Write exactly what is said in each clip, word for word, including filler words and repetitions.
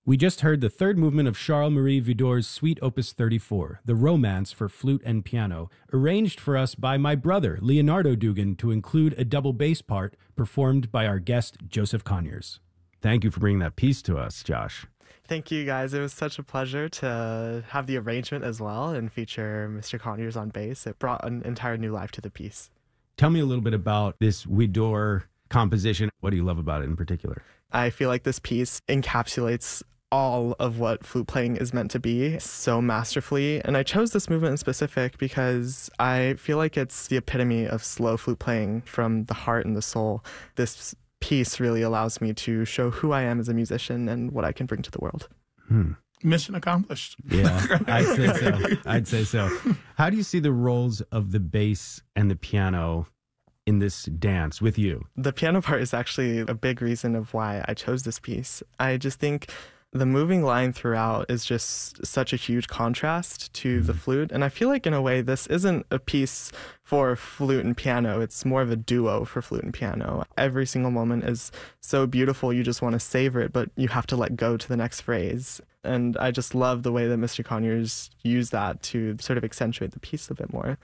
We just heard the third movement of Charles-Marie Widor's Suite Opus thirty-four, The Romance for Flute and Piano, arranged for us by my brother, Leonardo Dugan, to include a double bass part performed by our guest, Joseph Conyers. Thank you for bringing that piece to us, Josh. Thank you, guys. It was such a pleasure to have the arrangement as well and feature Mister Conyers on bass. It brought an entire new life to the piece. Tell me a little bit about this Widor composition. What do you love about it in particular? I feel like this piece encapsulates all of what flute playing is meant to be so masterfully. And I chose this movement in specific because I feel like it's the epitome of slow flute playing from the heart and the soul. This piece really allows me to show who I am as a musician and what I can bring to the world. Hmm. Mission accomplished. Yeah, I'd say so. I'd say so. How do you see the roles of the bass and the piano in this dance with you? The piano part is actually a big reason of why I chose this piece. I just think the moving line throughout is just such a huge contrast to the flute. And I feel like in a way, this isn't a piece for flute and piano. It's more of a duo for flute and piano. Every single moment is so beautiful. You just want to savor it, but you have to let go to the next phrase. And I just love the way that Mister Conyers used that to sort of accentuate the piece a bit more.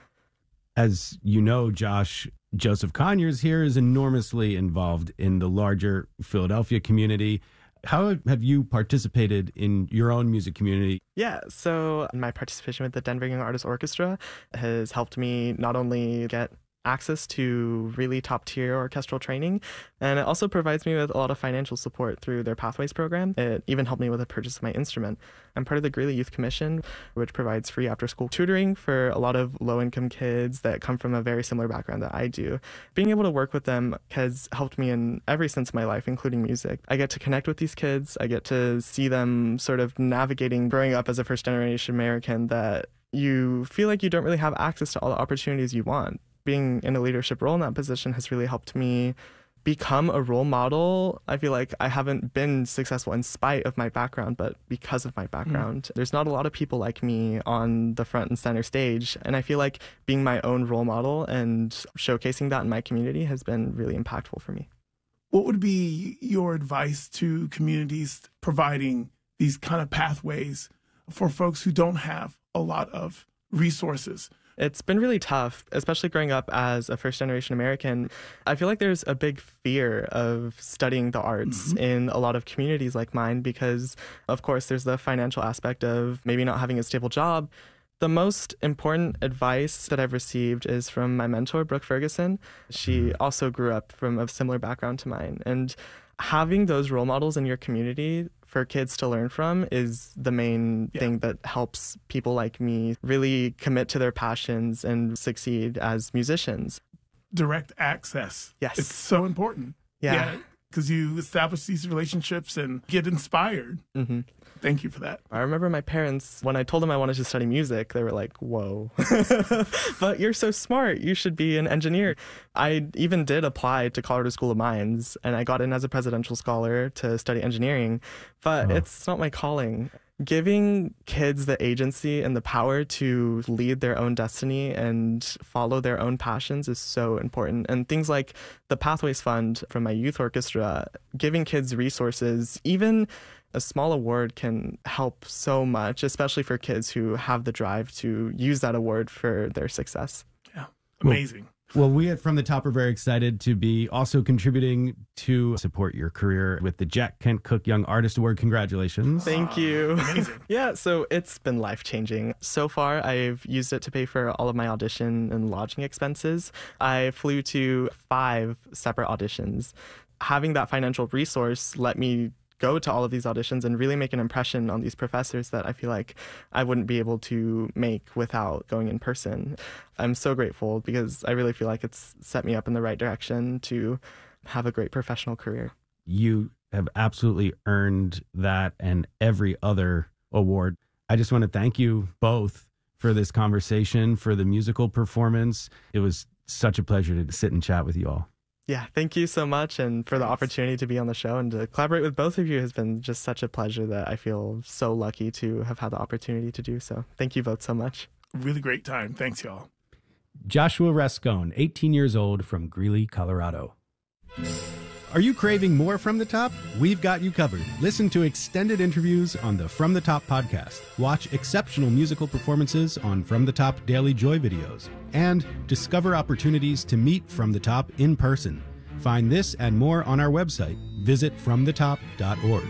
As you know, Josh, Joseph Conyers here is enormously involved in the larger Philadelphia community. How have you participated in your own music community? Yeah, so my participation with the Denver Young Artists Orchestra has helped me not only get access to really top-tier orchestral training, and it also provides me with a lot of financial support through their Pathways program. It even helped me with the purchase of my instrument. I'm part of the Greeley Youth Commission, which provides free after-school tutoring for a lot of low-income kids that come from a very similar background that I do. Being able to work with them has helped me in every sense of my life, including music. I get to connect with these kids. I get to see them sort of navigating growing up as a first-generation American that you feel like you don't really have access to all the opportunities you want. Being in a leadership role in that position has really helped me become a role model. I feel like I haven't been successful in spite of my background, but because of my background. Mm. There's not a lot of people like me on the front and center stage. And I feel like being my own role model and showcasing that in my community has been really impactful for me. What would be your advice to communities providing these kind of pathways for folks who don't have a lot of resources? It's been really tough, especially growing up as a first-generation American. I feel like there's a big fear of studying the arts mm-hmm. in a lot of communities like mine because, of course, there's the financial aspect of maybe not having a stable job. The most important advice that I've received is from my mentor, Brooke Ferguson. She also grew up from a similar background to mine. And having those role models in your community for kids to learn from is the main yeah. thing that helps people like me really commit to their passions and succeed as musicians. Direct access. Yes. It's so important. Yeah. Because yeah, you establish these relationships and get inspired. Mm-hmm. Thank you for that. I remember my parents, when I told them I wanted to study music, they were like, whoa, but you're so smart. You should be an engineer. I even did apply to Colorado School of Mines, and I got in as a presidential scholar to study engineering, but oh. it's not my calling. Giving kids the agency and the power to lead their own destiny and follow their own passions is so important. And things like the Pathways Fund from my youth orchestra, giving kids resources, even a small award can help so much, especially for kids who have the drive to use that award for their success. Yeah, amazing. Well, we at From the Top are very excited to be also contributing to support your career with the Jack Kent Cooke Young Artist Award. Congratulations. Thank you. Amazing. Yeah, so it's been life-changing. So far, I've used it to pay for all of my audition and lodging expenses. I flew to five separate auditions. Having that financial resource let me go to all of these auditions and really make an impression on these professors that I feel like I wouldn't be able to make without going in person. I'm so grateful because I really feel like it's set me up in the right direction to have a great professional career. You have absolutely earned that and every other award. I just want to thank you both for this conversation, for the musical performance. It was such a pleasure to sit and chat with you all. Yeah, thank you so much. And for the opportunity to be on the show and to collaborate with both of you has been just such a pleasure that I feel so lucky to have had the opportunity to do so. Thank you both so much. Really great time. Thanks, y'all. Joshua Rascone, eighteen years old, from Greeley, Colorado. Are you craving more From the Top? We've got you covered. Listen to extended interviews on the From the Top podcast. Watch exceptional musical performances on From the Top Daily Joy videos. And discover opportunities to meet From the Top in person. Find this and more on our website. Visit from the top dot org.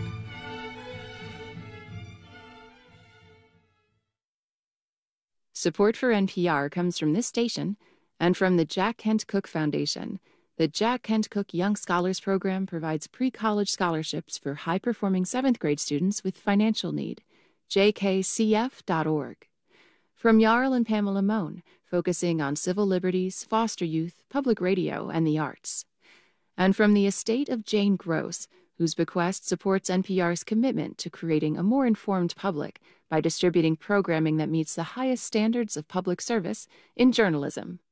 Support for N P R comes from this station and from the Jack Kent Cooke Foundation. The Jack Kent Cooke Young Scholars Program provides pre-college scholarships for high-performing seventh grade students with financial need. j k c f dot org. From Jarl and Pamela Mohn, focusing on civil liberties, foster youth, public radio, and the arts. And from the estate of Jane Gross, whose bequest supports N P R's commitment to creating a more informed public by distributing programming that meets the highest standards of public service in journalism.